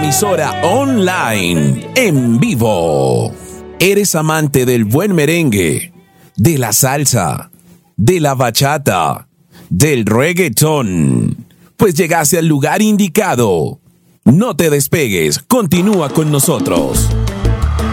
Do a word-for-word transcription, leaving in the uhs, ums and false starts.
emisora online en vivo. ¿Eres amante del buen merengue, de la salsa, de la bachata, del reggaetón? Pues llegaste al lugar indicado. No te despegues, continúa con nosotros.